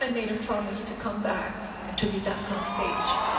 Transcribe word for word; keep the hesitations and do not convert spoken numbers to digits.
I made a promise to come back and to be back on stage.